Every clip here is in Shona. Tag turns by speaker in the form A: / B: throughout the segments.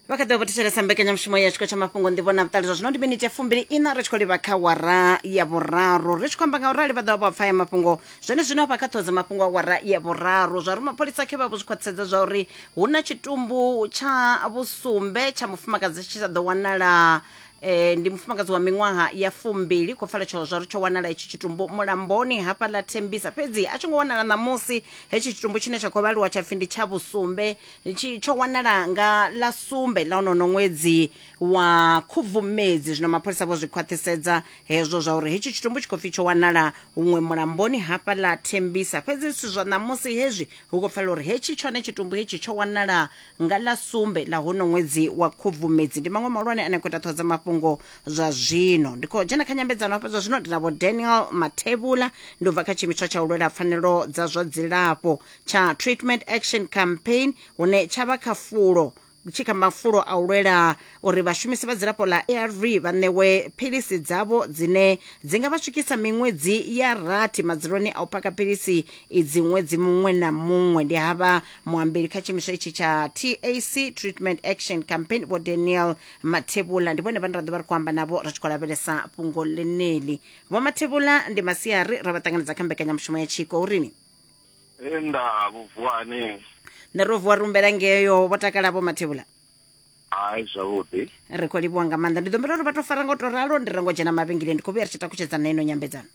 A: vakadhovatishera sambekanya mushumo ya chiko chamafungo ndivona vutali zva zvinoti miniti yafumbiri ina rechikoli vakawara yavuraru rechikwamba ngaurali vadava vapfaya mafungo zvene zvino vakatodza mafungo awara yavuraru zvari mapurisa ke vavuzvikwatisedza zvauri huna chitumbu cha vusumbe cha mufumakadzi chichado wanala ndi mufumakadzi wa miṅwaha ya 2 kufala tsho zwauri tsho wanala ichi chitumbu mulamboni hapa la Tembisa fhedzi a tshi ngo wanala ṋamusi hechi chitumbu tshine tsha khou vhaliwa tsha pfhi ndi tsha vusumbe tsho wanala nga la sumbe la unono ṅwedzi wa Khubvumedzi. Zwino mapholisa vho zwi khwaṱhisedza hezwo zwauri hechi chitumbu tshi khou pfhi tsho wanala huṅwe mulamboni hapa la Tembisa fhedzi zwithu zwa ṋamusi hezwi hu khou pfala uri hechi tshone chitumbu hechi tsho wanala nga la sumbe la hono ṅwedzi wa Khubvumedzi. Ndi maṅwe malwane ane khou ṱoḓa mafhungo zwa zwino ndikho dzhena kha nyambedzano hafha zwa zwino ndinavho Daniel Mathebula ndi ubva kha tshimiswa tsha u lwela pfanelo dza zwa dzilafho tsha Treatment Action Campaign hune tsha vha kha fulo tshikha mafulo a u lwela uri vhashumisi vha dzilafho la ARV vha ṋewe philisi dzavho dzine dzi nga vha swikisa miṅwedzi ya rathi madzuloni a u phaka philisi idzi ṅwedzi muṅwe na muṅwe. Ndi havha muambeli kha tshimiswa itshi tsha TAC Treatment Action Campaign vho Daniel Mathebula ndi vhone vhane ra ḓovha ri khou amba navho ri tshi khou lavhelesa fhungo ḽeneli. Vho Mathebula ndi masiari ra vha ṱanganedza kha mbekanyamushumo ya tshiko urini
B: enda vhuvuani
A: nero vuwa rumbela ngeyo vho takala vho Mathebula
B: ai zwavhuḓi
A: ri khou livhuwa nga maanḓa ndi ḓo mbela uri vha tou fara nga u tou ralo ndi rengo dzhena mavhengeleni ndi khou vhuya ri tshi takutshedza na ino nyambedzano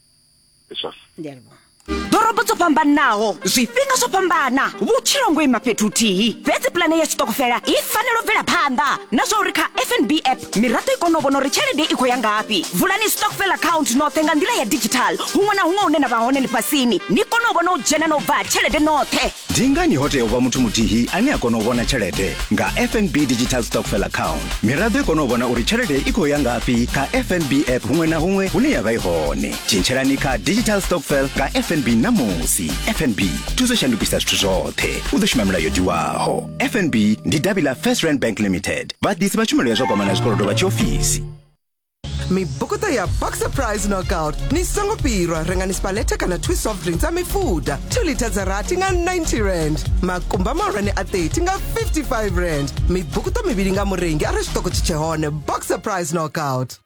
A: ndi a livhuwa.
C: ḓorobo dzo fhambanaho zwifhinga zwo fhambana vhutshilo ngo ima fhethu huthihi fhedzi pulane ya tshiṱokofela i fanela u bvela phanḓa na zwa uri kha FNB app miraḓo i kone u vhona uri tshelede i khou ya ngafhi. Vulani stokvel account noṱhe nga nḓila ya digital huṅwe na huṅwe hune na vha hone ḽifhasini ni kone u vhona u dzhena na u bva tshelede noṱhe.
D: Ndi ngani ho tea u vha muthu muthihi ane a kona u vhona tshelede nga FNB digital stokvel account? Miraḓo i kone u vhona uri tshelede i khou ya ngafhi kha FNB app huṅwe na huṅwe hune ya vha i hone. Tshintshelani kha digital stokvel nga FNB namusi. FNB thuso shandukisa zwithu zwoṱhe u ḓo shuma milayo dziwaho. FNB ndi davhi ḽa First Rand Bank Limited vhaḓisi vha tshumelo ya zwa kwama na zwikolodo vha tshiofisi.
E: Mibukuta ya Boxer Prize Knockout ni songo pirwa rengani spaleta kana twist soft drinks a mifuda 2 liter za rati nga 90 rand makumba mahulwane a 30 nga 55 rand mibukuta mivili nga murengi ari xitoko chichehone Boxer Prize Knockout.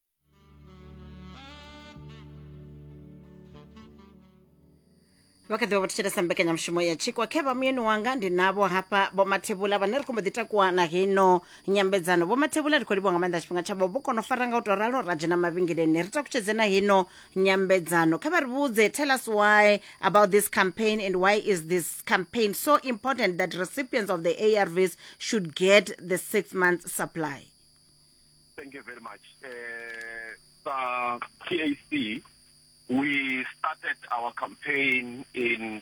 A: vakadhiwa votitshedza mbekanyamushumo ya tshikwa kheva muyeni wanga ndi navho hapa vho Mathebula vhane ri khou mbo ḓi takuwa na hino nyambedzano. Vho Mathebula ri khou livhuwa nga maanḓa tshifhinga tshavho vho kona u fara nga u tou ralo ra dzhena mavhengeleni ri takutshedze na hino nyambedzano. Kha vha ri vhudze, tell us why about this campaign and why is this campaign so important that recipients of the ARVs should get the 6 month supply.
B: Thank you very much. The TAC, we started our campaign in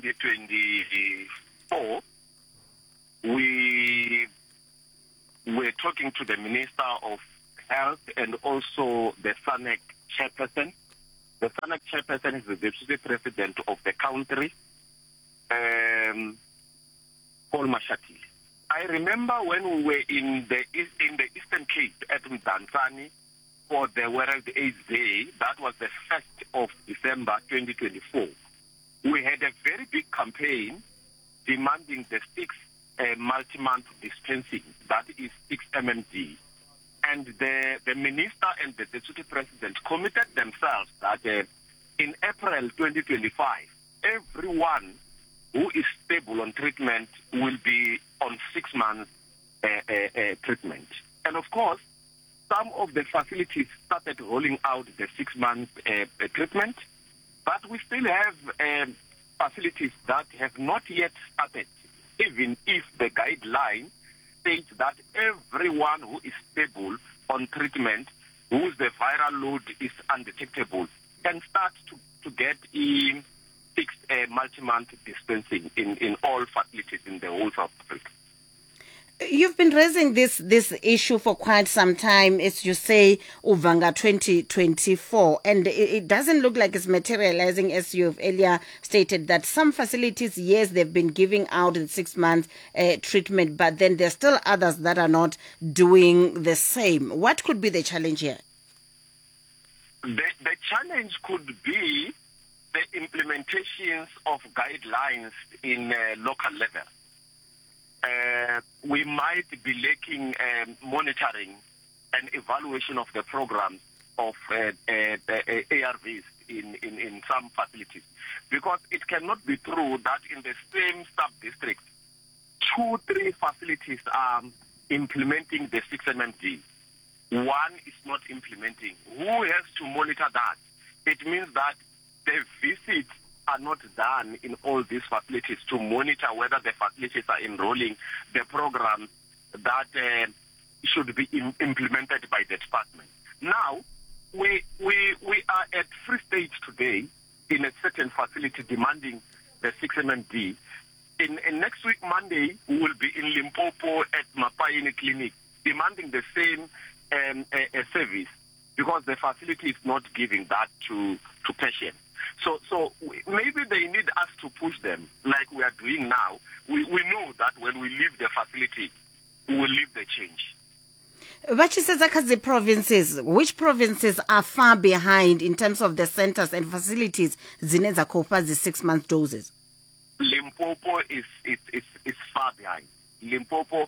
B: 2024. We were talking to the Minister of Health and also the SANEC chairperson. The SANEC chairperson is the deputy president of the country, Paul Mashati. I remember when we were in the Eastern Cape at Mdantsane for the World AIDS Day, that was the 1st of December 2024. We had a very big campaign demanding the 6 multi-month dispensing, that is 6 MMD. And the minister and the deputy president committed themselves that in April 2025, everyone who is stable on treatment will be on 6 months treatment. And of course, some of the facilities started rolling out the 6 month treatment, but we still have facilities that have not yet started, even if the guideline states that everyone who is stable on treatment, whose the viral load is undetectable, can start to get in fixed multi-month dispensing in all facilities in the whole South Africa.
A: You've been raising this issue for quite some time, as you say, Uvanga 2024, and it doesn't look like it's materializing, as you've earlier stated, that some facilities, yes, they've been giving out the 6 month treatment, but then there's still others that are not doing the same. What could be the challenge here?
B: The challenge could be the implementations of guidelines in local level. we might be lacking monitoring and evaluation of the programs of ARVs in some facilities. Because it cannot be true that in the same sub-district, 2-3 facilities are implementing the 6MMD. One is not implementing. Who has to monitor that? It means that the visits are not done in all these facilities to monitor whether the facilities are enrolling the program that should be implemented by the department. Now, we are at Free State today in a certain facility demanding the 6MMD. In next week, Monday, we will be in Limpopo at Mapayini Clinic demanding the same service because the facility is not giving that to patients. So maybe they need us to push them like we are doing now. We know that when we leave the facility, we will leave the change.
A: Vachisedza provinces, which provinces are far behind in terms of the centers and facilities zineza kopa the 6-month doses?
B: Limpopo is far behind. Limpopo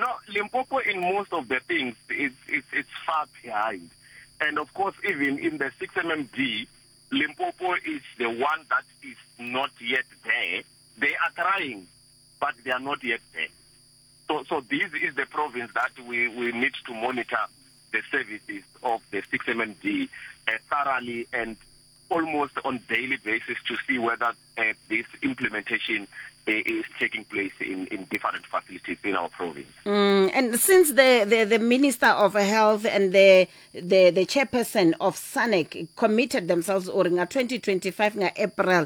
B: in most of the things it's far behind. And of course, even in the 6MMD, Limpopo is the one that is not yet there. They are trying, but they are not yet there. So this is the province that we need to monitor the services of the 6MMD thoroughly and almost on daily basis to see whether this implementation is taking place in different facilities in our province.
A: And since the Minister of Health and the chairperson of SANEC committed themselves during 2025 in April,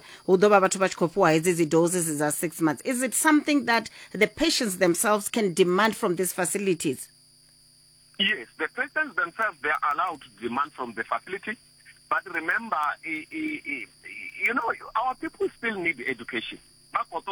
A: doses are 6 months, is it something that the patients themselves can demand from these facilities?
B: Yes, the patients themselves, they are allowed to demand from the facility. But remember, our people still need education. So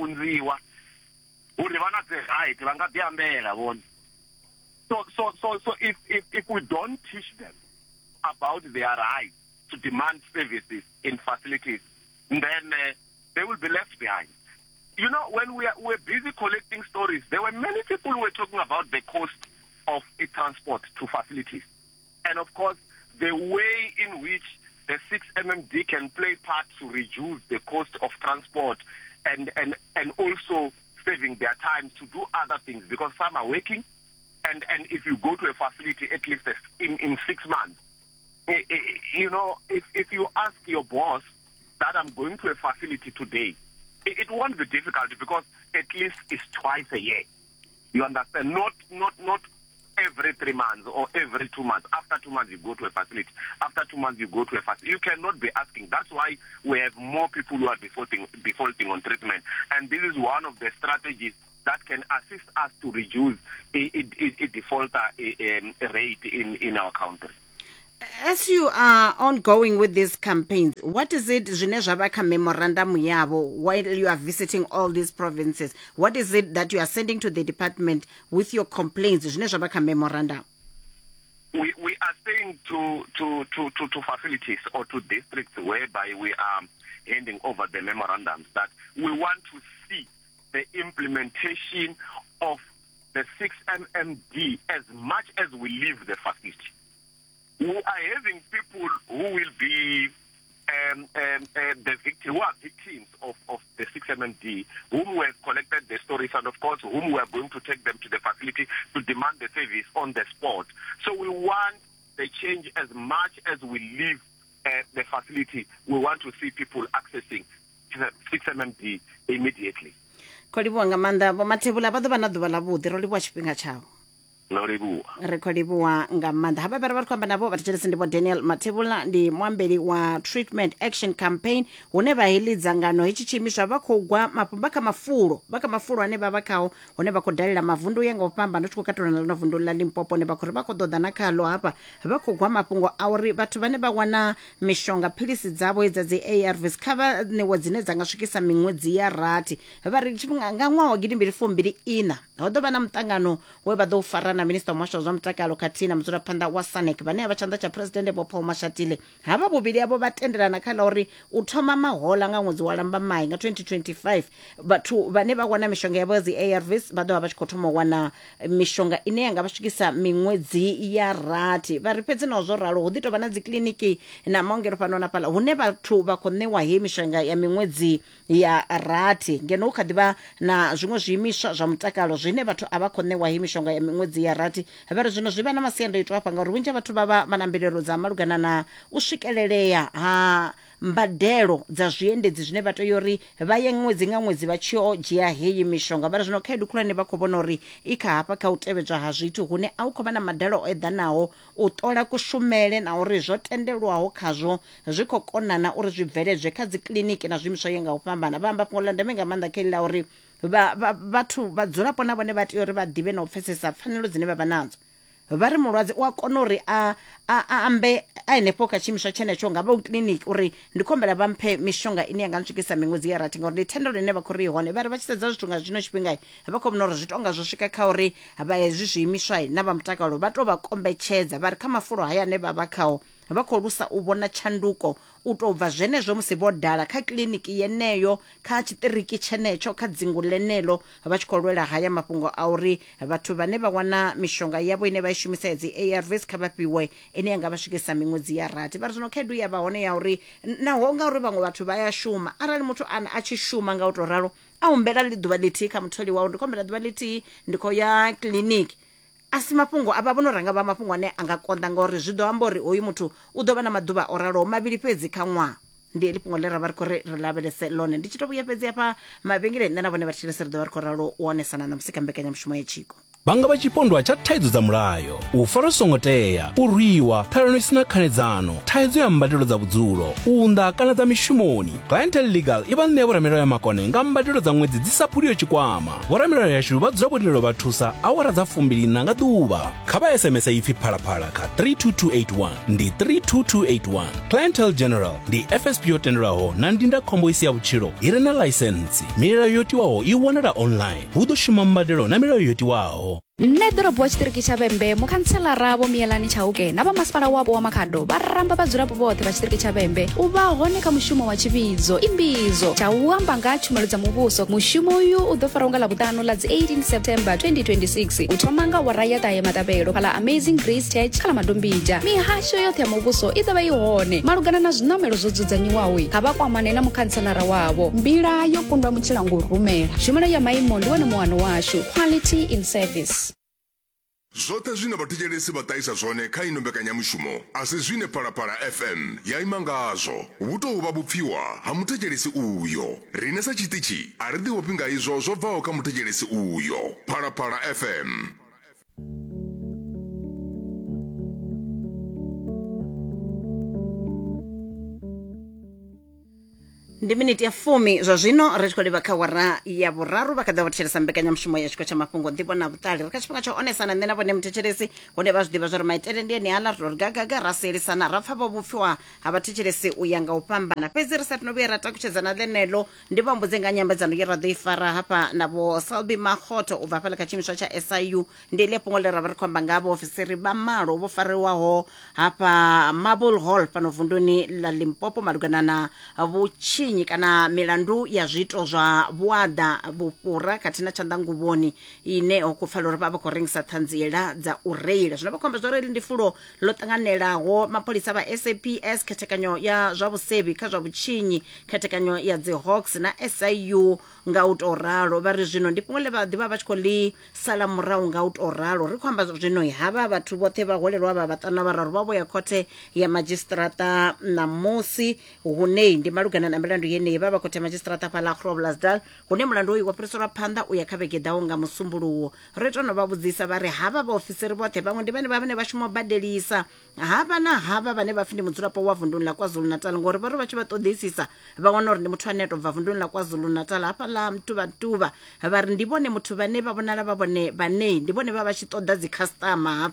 B: if we don't teach them about their right to demand services in facilities, then they will be left behind. When we're busy collecting stories, there were many people who were talking about the cost of transport to facilities. And of course, the way in which the 6MMD can play part to reduce the cost of transport and also saving their time to do other things because some are working and if you go to a facility at least in 6 months, if you ask your boss that I'm going to a facility today, it won't be difficult because at least it's twice a year. You understand? Not every 3 months or every 2 months. After 2 months, you go to a facility. After 2 months, you go to a facility. You cannot be asking. That's why we have more people who are defaulting on treatment. And this is one of the strategies that can assist us to reduce a defaulter rate in our country.
A: As you are ongoing with these campaigns, what is it, memorandum yabo, while you are visiting all these provinces? What is it that you are sending to the department with your complaints? Memorandum.
B: We are saying to facilities or to districts whereby we are handing over the memorandums that we want to see the implementation of the 6MMD as much as we leave the facility. We are having people who will be who are victims of the 6MMD, whom we have collected the stories and of course whom we are going to take them to the facility to demand the service on the spot. So we want the change as much as we leave the facility. We want to see people accessing the 6MMD immediately.
A: Kolibwa ngamanda bomathebula ba bana ḓuvha ḽa vhuḓi ro livhuwa tshifhinga tshawo. Re khodibuwa nga maanḓa haba vha khou amba navho vhathetshelesi ndi vho Daniel Mathebula ndi muambeli wa Treatment Action Campaign hune vha heḽi dzangano hetshi tshiimiswa vha khou gwa mafhungo kha mafulo ane vha khao hune vha khou dalela mavundu ya nga u fhambana tshi khou katelana na vundu ḽa Limpopo ne vha khou ri vha khou ḓoḓa na khalo hafha vha khou gwa mafhungo a uri vhathu vhane vha wana mishonga philisi dzavho edza dzi ARVs kha vha ṋewe dzine dza nga swikisa miṅwedzi ya rathi vha ri nga ṅwaha wa 2024 ho ḓo vha na muṱangano we vha ḓo farana na minister wa zwa mutakalo katina mudzulaphanḓa wa SANEC vhane vha tshanḓa tsha president Vho Paul Mashatile havha vhuvhili avho vha tendelana kha ḽa uri u thoma mahola nga ṅwedzi wa Lambamai nga 2025 vhathu vhane vha wana mishonga yavho dzi ARVs vha ḓovha vha tshi khou thoma u wana mishonga ine yanga vha swikisa miṅwedzi ya rathi. Vha ri fhedzi na zwo ralo hu ḓi tovha na dzi kiliniki na maongelo fhano na phala hune vhathu vha khou ṋewa hei mishonga ya miṅwedzi ya rathi ngeno hu kha ḓivha na zwiṅwe zwiimiswa zwa mutakalo zwine vhathu a vha khou ṋewa hei mishonga ya miṅwedzi ya rathi. Vha ri zwino zwi vha na masiandaitwa hafha ngauri vhunzhi vhathu vha vha na mbilelo dza malugana na u swikelelea ha mbadelo dza zwiendedzi zwine vha tea uri vha ye ṅwedzi nga ṅwedzi vha tshi o dzhia heyi mishonga. Vha ri zwino khaedu khulwane vha khou vhona uri i kha hafha kha u tevhedzwa ha zwithu hune a u khou vha na madalo o eḓanaho u ṱola kushumele na uri zwo tendelwaho khazwo zwi khou konana uri zwi bveledzwe kha dzi kiliniki na zwiimiswa nga u fhambana. Vha amba fhungo ḽa ndeme nga maanḓa kha ḽa uri vhathu vhadzulapo na vhone vha tea uri vha ḓivhe na u pfesesa pfanelo dzine vha vha nadzo. Vha ri mulwadze u a kona uri a ambe a henefho kha tshiimiswa tshenetsho nga vha u kiliniki uri ndi khombela vha mphe mishonga ine yanga ntswikisa miṅwedzi ya rathi ngauri ndi thendelo ine vha khou ri hone. Vha ri vha tshi sedza zwithu nga zwino tshifhinga vha khou vhona uri zwi tonga zwo swika kha uri vha hezwi zwiimiswa na vha mutakalo vha to vha kombetshedza vha ri kha mafulo haya ane vha vha khao vha khou lusa u vhona tshanduko u tou bva zwenezwo musi vho dala kha kiliniki yeneyo kha tshiṱiriki tshenetsho kha dzingu ḽeneḽo vha tshi khou lwela haya mafhungo a uri vhathu vhane vha wana mishonga yavho ine vha i shumisa dzi ARVs kha vha fhiwe ine yanga vha swikisa miṅwedzi ya rathi. Vha ri zwino khaedu ya vha hone ya uri naho ngauri vhaṅwe vhathu vha ya shuma arali muthu a tshi shuma nga u tou ralo a humbela ḓuvha ḽithihi kha mutholi wawe ndi khou humbela ḓuvha ḽithihi ndi khou ya kiliniki asi mafhungo a vha vhono ranga vha mafhungo ane anga konḓa ngauri zwi ḓo amba uri hoyu muthu u ḓo vha na maḓuvha o raloho mavhili fhedzi kha ṅwaha. Ndi heḽi fhungo ḽe ra vha ri khou ri lavhelese ḽone ndi tshi to vhuya fhedzi hafha mavhengeleni na vhone vha tshilese ri ḓo vha ri khou ralo u onesana na musi kha mbekanyamushumo ya tshiko
F: vhanga vha tshipondwa tsha thaidzo dza mulayo u fara songo tea u rwiwa ṱhalano isina khanedzano thaidzo ya mbadelo dza vhudzulo u unḓa kana dza mishumoni. Clientele Legal i vha ṋea vhoramilayo ya makone nga mbadelo dza ṅwedzi dzi sa phuliho tshikwama. Vhoramilayo yashu vha dzula vho vha thusa awara dza 24 nga ḓuvha. Kha vha SMS ipfi phalaphala kha 32281 ndi 32281. Clientele General ndi FSP yo tendelwaho na ndindakhombo isi ya vhutshilo i re na ḽaisentsi. Milayo yo tiwaho i wanala online hu ḓo shuma mbadelo na milayo yo tiwaho.
G: nne ḓorobo wa tshiṱiriki tsha vhembe mukhanselara vho Mielani Chauke na vha masipala wapo wa Makhado vha ramba vhadzulapo vhoṱhe vha tshiṱiriki tsha vhembe u vha hone kha mushumo wa tshivhidzo imbidzo tsha u amba nga tshumelo dza muvhuso. Mushumo uyu u ḓo fara nga ḽavhuṱanu ḽa dzi 18 September 2026 u thoma nga wara ya ṱahe matabelo kha ḽa Amazing Grace Church kha ḽa Madombija. Mihasho yoṱhe ya muvhuso i ḓo vha i hone malugana na zwiṋamelo zwo dzudzanyiwaho kha vha kwamane na mukhanselara wavho. Mbila yo kundwa mutshilanga u rumela tshumelo ya maimo ndi wone muwano washu, quality in service.
H: Zwoṱhe zwine vhathetshelesi vha ṱahisa zwone kha ino mbekanyamushumo a si zwine Phalaphala FM ya ima ngazwo. Hu tou vha vhupfiwa ha muthetshelesi uyo. Riṋe sa tshiṱitshi a ri ḓivhopfi nga izwo zwo bvaho kha muthetshelesi uyo. Phalaphala FM.
A: ndi miniti ya 10 zwa zwino ri tshi khou livha kha wara ya vhuraru vha kha ḓa vha thetshelesa mbekanyamushumo ya tshiko tsha mafhungo nḓivho na vhuṱali ri kha tshifhinga tsha onesana nṋe na vhone muthetshelesi hune vha zwi ḓivha zwa uri maitele ndi ene haḽa ri gagaga ra sielisana ra pfa vho vhupfiwa ha vhathetshelesi u ya nga u fhambana. Fhedzi ri sathu no vhuya ra takutshedzana ḽeneḽo ndi vha mbudze nga nyambedzano ye ra ḓo i fara hafha na vho Selby Makgotho u bva fhaḽa kha tshiimiswa tsha SIU. Ndi ḽe fhungo ḽe ra vha ri khou amba nga vhaofisiri vha malo vho fariwaho hafha Marble Hall fhano vunduni ḽa Limpopo malugana na vhutshinyi kana milandu ya zwiito zwa vhuaḓa vhufhura khathihi na tshanḓanguvhoni ine ho khou pfala uri vha vha khou rengisa ṱhanziela dza u reila. Zwino vha khou amba zwa uri ndi fulo ḽo ṱanganelaho mapholisa vha SAPS, khethekanyo ya zwa vhusevhi kha zwa vhutshinyi, khethekanyo ya dzi Hawks na SIU nga u tou ralo. Vha ri zwino ndi fhungo ḽe vha ḓivha vha tshi khou ḽi sala murahu nga u tou ralo. Ri khou amba zwino havha vhathu vhoṱhe vha hwelelwa vha vhaṱanu vhararu vha vho ya khothe ya madzhisiṱiraṱa ṋamusi hune ndi malugana na milandu yeneyi vha khothe ya madzhisiṱiraṱa fhaḽa Groblersdal hune mulandu uyu wa fhiriselwa phanḓa u ya kha vhege ḓaho nga musumbuluwo. Ri tou no vha vhudzisa vha ri havha vhaofisiri vhoṱhe vhaṅwe ndi vhane vha shuma u badelisa havha na havha vhane vha pfi ndi mudzulapo wa vunduni ḽa KwaZulu-Natal ngori vha ri vha tshi vha ṱoḓisisa vha wana uri ndi muthu ane to bva vunduni ḽa KwaZulu-Natal hafha ḽa Mtuvha vha ri ndi vhone muthu vhane vha vhonala vha vhone vhane ndi vhone vha tshi ṱoḓa dzi customer hafha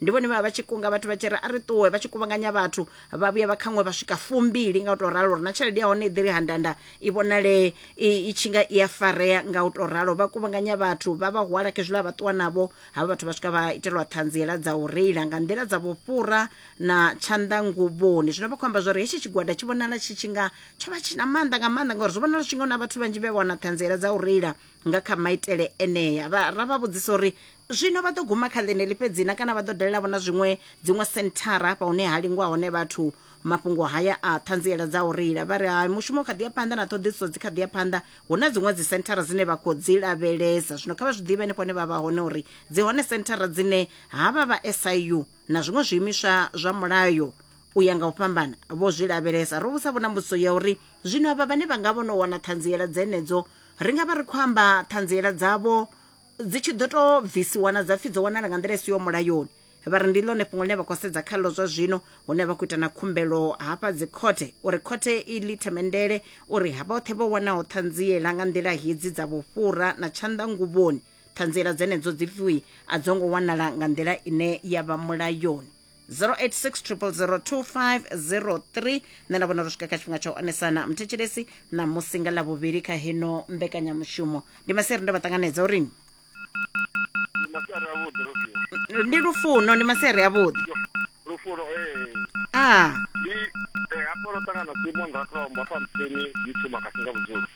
A: ndi vhone vha tshi kunga vhathu vha tshiri ari ṱuwe vha tshi kuvhanganya vhathu vha vhuya vha khaṅwe vha swika 2 nga u to ralo na tshelede ya hone i ḓiri handanda i vhonale i tshi nga i ya farea nga u to ralo vha kuvhanganya vhathu vha vha hwala ke zwiḽa vha ṱuwa navho havha vhathu vha swika vha itelwa ṱhanziela dza u reila nga nḓila dza vhufhura na tshanḓanguvhoni. Zwino vha khou amba zwori hetshi tshigwada tshi vhonala tshi tshinga tsho vha tshi na maanḓa nga maanḓa ngauri zwo vhonala tshi nga na vhathu vhanzhi vhe wana ṱhanziela dza u reila nga kha maitele eneya. Ra vha vhudzisa uri zwino vha ḓo guma kha ḽeneli fhedzina kana vha ḓo dalela vhona dziṅwe senthara hafha hune ha lingwa hone vhathu mafhungo haya a ṱhanziela dza u reila. Vha ri ha mushumo kha ḓi ya phanḓa na ṱhoḓisiso dzi kha ḓi ya phanḓa hu na dziṅwe dzi senthara dzine vha khou dzi lavhelesa. Zwino kha vha zwi ḓivhe henefho hone vha vha hone uri dzi hone senthara dzine havha vha SIU na zwiṅwe zwiimiswa zwa mulayo u ya nga u fhambana vho zwi lavhelesa. Ro vhusa vhona mbudziso ya uri zwino avha vhane vha nga vho no wana ṱhanziela dzenedzo ri nga vha ri khou amba ṱhanziela dzavho dzi tshi ḓo to bvisiwa na dza pfhi dzo wanala nga nḓila isiyo mulayoni. Vha ri ndi ḽone fhungo ḽine vha khou sedza khaḽo zwa zwino hune vha khou ita na khumbelo hafha dzi khothe uri khothe i ḽi themendele uri havha othe vho wanaho ṱhanziela nga nḓila hedzi dza vhufhura na tshanḓanguvhoni ṱhanziela dzenedzo dzi pfhi a dzo ngo wanala nga nḓila ine ya vha mulayoni. 0860002503 nṋe na vhona uri swika kha tshifhinga tsha u anesana mthetshelesi na musi nga ḽavhuvhili kha hino mbekanyamushumo. Ndi maseri ndo vha ṱanganedza uri ndi lufuno ndi maseri avhuḓi
B: Lufuno hapo ro tangana Simon Rakromba famseni yituma kasinga vuzuri.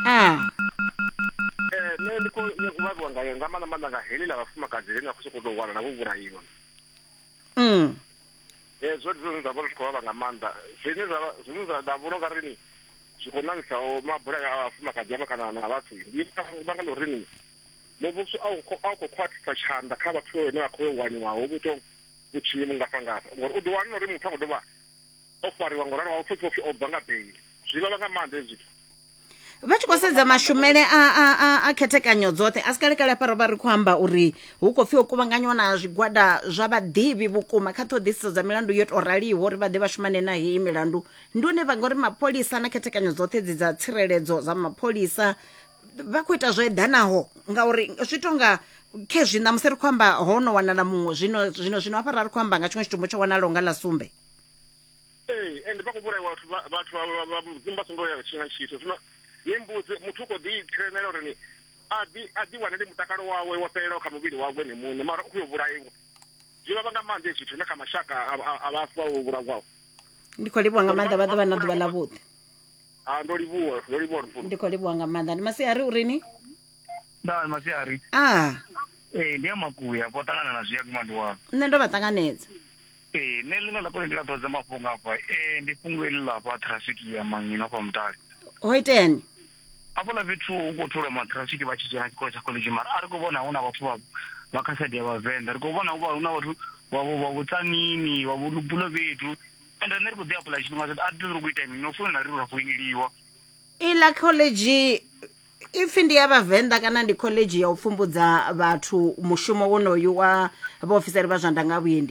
B: Ne ndiko nyekuvagwa nga mana nga helila vafumakazi lena kusokodo wana na kuvurayiwa. Zwo ndabona sikova nga manda. Zwine za ndabona ngarini zikonangisa o mabula ya vafumakazi abakana na vhathu. Ndibanga lo rini. Muvhuso au khwaṱhisa tshanḓa kha vhathu vhane vha khou waniwaho vhuto vhutshimu ngafha ngori u ḓo wana uri muthu a khou dovha o fariwa ngoralo wa u pfhi o bva nga beli zwi vha nga maanḓa ezwi
A: vha tshi khou sedza mashumele a khethekanyo dzoṱhe a si kalekale afha ro vha ri khou amba uri hu khou pfhi o kuvhanganywa na zwigwada zwa vhaḓivhi vhukuma kha ṱhoḓisiso dza milandu yo to raliho uri vha ḓe vha shumane na heyi milandu ndi hone vha ngori mapholisa na khethekanyo dzoṱhe dzi dza tsireledzo za mapholisa vha khou ita zwo eḓanaho ngauri zwi tonga khezwi na musi ri khou amba hono wanala muṅwe zwino hafha ra ri khou amba nga tshiṅwe tshitumbu tsho wanalaho nga ḽa sumbe.
B: Ende vha khou vhulaiwa vhathu vha mudzimba songo ya tshina tshithu zwino yembudze muthu khou ḓi trenela uri a ḓi wanele mutakalo wawe wo fhelelaho kha muvhili wawe ni muṋe mara u khou vhulaiwa zwi vha nga maanḓa zwithu na kha mashaka a vhafa u vhulawa.
A: Ndi khou livhuwa nga maanḓa vha ḓo vha na ḓuvha ḽavhuḓi.
B: Ndo livhuwa
A: ndi khou livhuwa nga maanḓa. Ndi masiari urini
I: nda masiari ndi amakuya po ṱangana na zwiya kumandiwa
A: nṋe ndo vha ṱanganedza
I: nṋe ḽine ḽa kone ndi ḽa ḓodza mafhungo afha ndi fhungo eḽi ḽafha trafiki ya mangina afha mutali
A: ho iteni
I: afhaḽa fhethu hu khou tholiwa matrafiki vha tshi dzhena tshikolo tsha college mara a ri khou vhona hu na vhathu vha kha saidi ya vhavenḓa ri khou vhona hu na vhathu vha vhutsanini vha vhulubulo fhethu ende nṋe ri khou ḓi apula tshifhinga tshoṱhe a ri ri khou ita mini no funa na ri ra foineliwa
A: iḽa college ipfhi ndi ya vhavenḓa kana ndi college ya u pfumbudza vhathu mushumo wonoyu wa vhaofisari vha zwa ndanga vhuendi.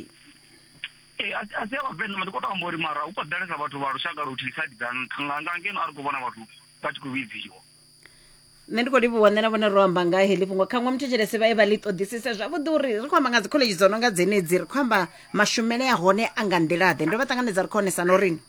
I: A si ya vhavenḓa ndi khou to amba uri mara hu khou ḓalesa vhathu vha lushaka luthihi saidi dza nṱha nga ngeno a ri khou vhona vhathu vha tshi khou vhidziwa.
A: Nṋe ndi khou livhuwa nṋe na vhone ro amba nga heḽi fhungo khaṅwe muthetshelese vha ye vha ḽi ṱoḓisise zwavhuḓi uri ri khou amba nga dzi college dzo no nga dzenedzi ri khou amba mashumele a hone a nga nḓilaḓe ndo vha ṱanganedza ri khou onesana urini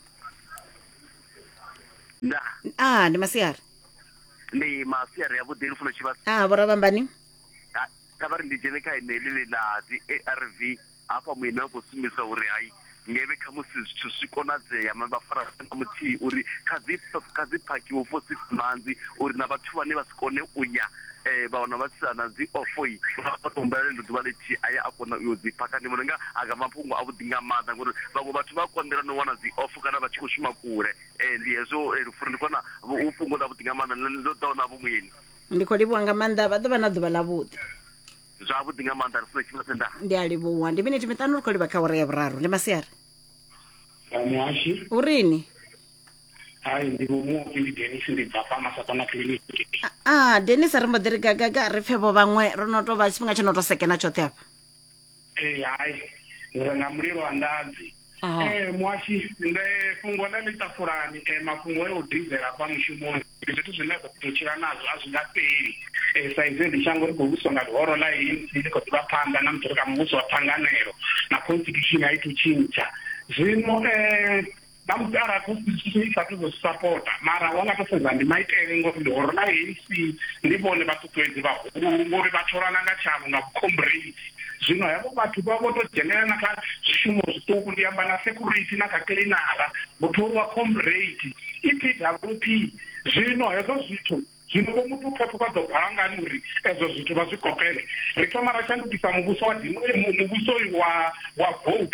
A: ndi masiari
B: ndi masiari ya vhuḓi lufuno tshivha
A: vhoravhambani
B: kha vha ri ndi dzhene kha heneḽi ḽa dzi ARV hafha muine wa khou sumbedzisa uri hayi ngevhe kha musi zwithu zwi konadzea vha fara na muthihi uri kha dzi phakiwe for 6 months uri na vhathu vhane vha si kone u ya vha wana vha tsana dzi ofoi vha tombela ndo ḓuvha ḽithihi aya a kona u dzi phaka ndi vhona nga aga mafhungo a vhuḓi nga maanḓa ngori vhaṅwe vhathu vha konḓela no wana dzi off kana vha tshi khou shuma kule ndi hezwo lufuno ndi kona u fhungudza vhuḓi nga maanḓa ndo ḓaho na vhumuyeni
A: ndi khou livhuwa nga maanḓa vha ḓo vha na ḓuvha ḽavhuḓi
B: zwavhuḓi nga maanḓa ri funa tshifhinga senda
A: ndi a livhuwa ndi miniti miṱanu ri khou livha kha uri ya vhuraru ndi masiari
J: muhashi
A: urini
J: hayi ndi vhumuki ndi Dennis ndi bva fha Masakona clinic
A: Dennis ri mbo ḓi ri gaga ri pfhe vho vhaṅwe ro no to vha tshifhinga tsho no to sekena tshoṱhe hafha
J: hayi uri nga mulilo wa ndadzi Mwashi nde fungo la litafurani mafungo yo dizela kwa mshumoni vitu zvineko kutochira nazo azvingaperi saizi ndichango rikusonga horo la ANC liko tibapanda namtoreka mubuso wa Tanganero na constitution yaituchinja zvino namutara constitution isatuzosupporta mara wangatoseza ndimaitele ngoti horo la ANC ndibone vatutwedzi vahuru ngori vatorana ngachavo ngakucombrate zvino yavo vatu vavotojenera zvishumo zvitoko ndiyamba nasecurity nakaklinara mutoriwa comrade epwp zvino hezvo zvito zvinovo mutupepo kwadzogara muri ezvo zvito vazvikopere ritoma rashandukisa mubuso mubuso wa vote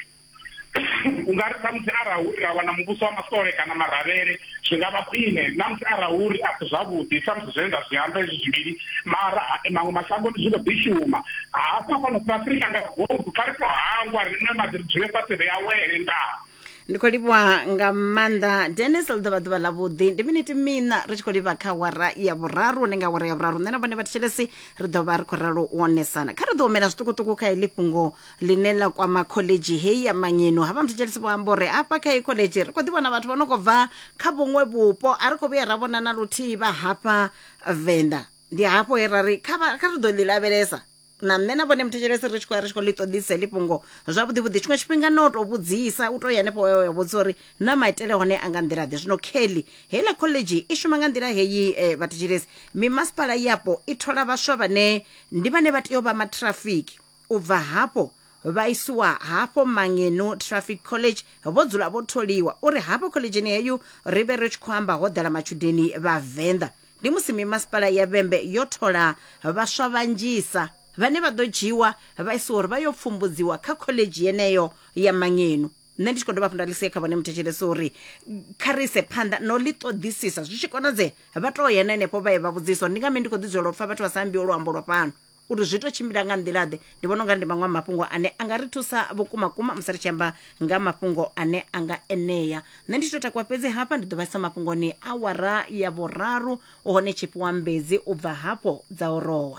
J: ungari samuti arauri ravana mubuso wamasore kana maravere zvingava kwine namuti arauri asi zvavudi samuti zvoenda zvihambe izvi zviviri mara mamwe mashango ndizvinobhishuma haasa panokuafrika ngagodu paripo hangwa rimwe madiridziwe pasere yawere ndaa
A: ndikolipwa nga manda Dennis ldavadava lavudi ndi miniti mina ri tshikoliva kha wara ya vuraru nenga wara ya vuraru nena vane vatixelesi ri dova ri khoralo wonesana kha ri doomela switukutuku kha ilipungo linela kwa makholeji hei ya manyeno hava mtixelesi voambore apa kha ikholeji ri koti vona vathu vanoko va kha vun'we vupo a ri kovuya ra vonana luthihi va hapa Venda ndi hapo erari kha ri do lilavelesa na nne na vone mthetshelesi ri tshiko litodise lipungo zwavhuḓivhuḓi tshiṅwe tshifhinga no to vhudzisa u to ya nepo ya vhudza uri na maitele hone a nga nḓilaḓe zwino Kelly heiḽa khoḽedzhi i shuma nga nḓila heyi vhathetshelesi mimasipala yapo i thola vhaswa vhane ndi vhane vha tea u vha matrafiki u bva hapo vha isiwa hapo Mangeno Traffic College vho dzula vho tholiwa uri hapo khoḽedzhini heyu ri vhe ri tshi khou amba ho ḓala matshudeni vha Venḓa ndi musi mimasipala ya Vhembe yo thola vhaswa vhanzhisa vhane vha ḓo dzhiwa vha isiwa uri vha yo pfumbudziwa kha khoḽedzhi yeneyo ya Mangeno nne ndi tshi khou dovha hafhu nda ḽisia kha vhone mthetshelesi uri kha ri ise phanḓa no ḽi ṱoḓisisa zwi tshi konadzea vha to ya henefho vha ye vha vhudziswa ndi nga mini ndi khou ḓi dzulela u pfa vhathu vha sa ambiwa luambo lwa fhano uri zwi to tshimbila nga nḓilaḓe ndi vhona unga ndi maṅwe mafhungo ane a nga ri thusa vhukumakuma musi ri tshi amba nga mafhungo ane a nga enea nne ndi tshi to takuwa fhedzi hafha ndi ḓo vhaisa mafhungoni awara ya vhuraru hone Tshipiwa Mbedzi u bva hapo dza orowa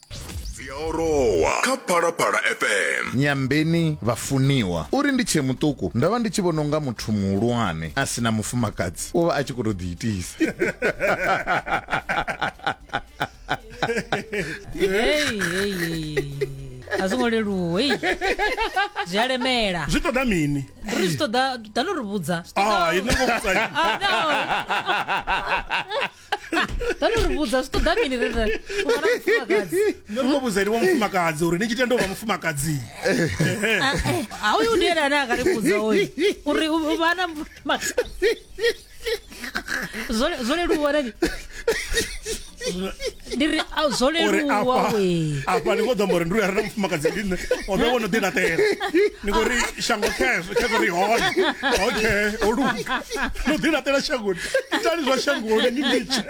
H: Orowa kha Phalaphala FM.
K: Nyambeni vafuniwa uri ndi tshe muṱuku ndavha ndi tshi vhona unga muthu muhulwane a sina mufumakadzi u vha a tshi khou tou ḓiitisa
L: a zwo ngo leluwa zwi a lemela
M: zwi ṱoḓa mini
L: ri zwi ṱoḓa no ri vhudza ri vhudza zwi ṱoḓa mini
M: no vhudza wa mufumakadzi uri ni tshi tenda u vha mufumakadzi
L: a uyu ndi ene ane a nga ri vhudza oyu uri u vha na mufumakadzi zwo leluwa nani ndiri zwo leluwa we
M: apa ni khou ḓo uri ndi uya ri na mufumakadzi ndine o ḓo vhona ḓi laṱela ni khou ri shango khezwo ri hone okay oluga no ḓi laṱela shangoni itani zwa shangoni ni nditshe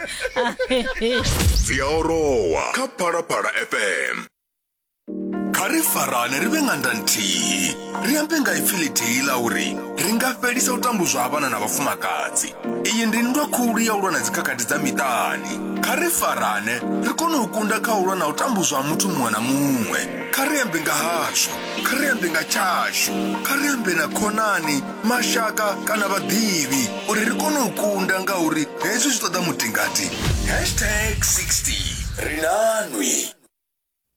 H: Orowa kha Phalaphala FM. Kha ri farane ri vhe nganda nthihi ri ambe nga ipfi ḽithihi ḽa uri ri nga fhelisa u tambudzwa ha vhana na vhafumakadzi. Iyi ndi nndwa khulu ya u lwa na dzikhakhathi dza miṱani. Kha ri farane ri kone u kunda kha u lwa na u tambudzwa ha muthu muṅwe na muṅwe. Kha ri ambe nga hashu, kha ri ambe nga tshashu, kha ri ambe na khonani, mashaka kana vhaḓivhi uri ri kone u kunda nga uri hezwi zwi ṱoḓa mutingati #60 ri na nwi.